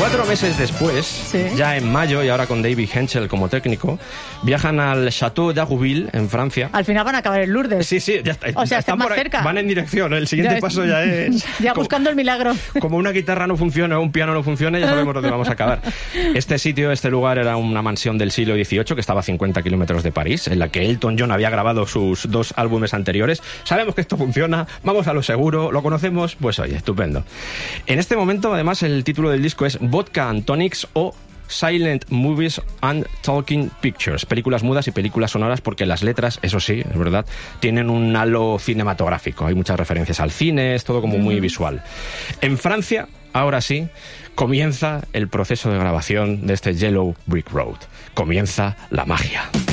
4 meses después, Sí. ya en mayo, y ahora con David Henschel como técnico, viajan al Château d'Agouville, en Francia. Al final van a acabar en Lourdes. Sí, ya está. O sea, están más por ahí, cerca. van en dirección, el siguiente Ya paso ya es... Ya buscando el milagro. Como una guitarra no funciona o un piano no funciona, ya sabemos dónde vamos a acabar. Este lugar era una mansión del siglo XVIII que estaba a 50 kilómetros de París, en la que Elton John había grabado sus 2 álbumes anteriores. Sabemos que esto funciona, vamos a lo seguro, lo conocemos, pues oye, estupendo. En este momento, además, el título del disco es Vodka and Tonics o Silent Movies and Talking Pictures, películas mudas y películas sonoras, porque las letras, eso sí, es verdad, tienen un halo cinematográfico. Hay muchas referencias al cine, es todo como muy visual. En Francia, ahora sí, comienza el proceso de grabación de este Yellow Brick Road. Comienza la magia.